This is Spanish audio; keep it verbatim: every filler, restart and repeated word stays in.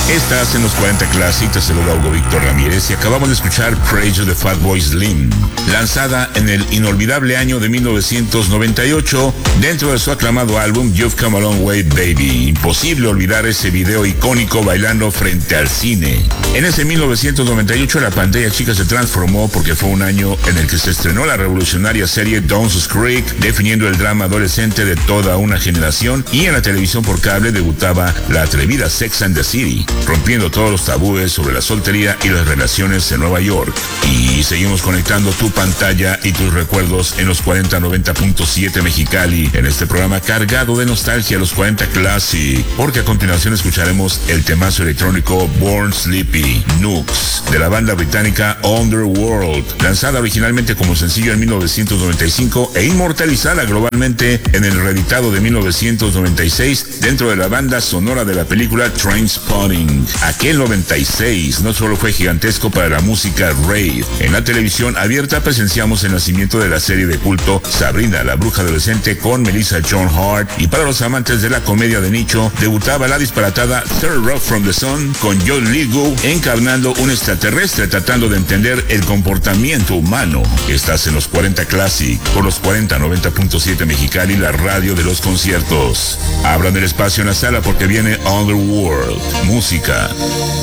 Estás en los cuarenta Classic, te saluda Hugo Víctor Ramírez y acabamos de escuchar Praise de Fatboy Slim, lanzada en el inolvidable año de mil novecientos noventa y ocho dentro de su aclamado álbum You've Come a Long Way Baby. Imposible olvidar ese video icónico bailando frente al cine. En ese mil novecientos noventa y ocho la pantalla chica se transformó porque fue un año en el que se estrenó la revolucionaria serie Dawson's Creek, definiendo el drama adolescente de toda una generación, y en la televisión por cable debutaba la atrevida Sex and the City, rompiendo todos los tabúes sobre la soltería y las relaciones en Nueva York. Y seguimos conectando tu pantalla y tus recuerdos en los cuarenta noventa punto siete Mexicali, en este programa cargado de nostalgia, los cuarenta Classic, porque a continuación escucharemos el temazo electrónico Born Sleepy, Nux, de la banda británica Underworld, lanzada originalmente como sencillo en mil novecientos noventa y cinco e inmortalizada globalmente en el reeditado de mil novecientos noventa y seis dentro de la banda sonora de la película Trainspotting. Aquel noventa y seis no solo fue gigantesco para la música rave. En la televisión abierta presenciamos el nacimiento de la serie de culto Sabrina, la bruja adolescente, con Melissa Joan Hart, y para los amantes de la comedia de nicho debutaba la disparatada Third Rock from the Sun con John Lithgow encarnando un extraterrestre tratando de entender el comportamiento humano. Estás en los cuarenta Classic por los cuarenta noventa punto siete Mexicali, la radio de los conciertos. Abran el espacio en la sala porque viene Underworld, música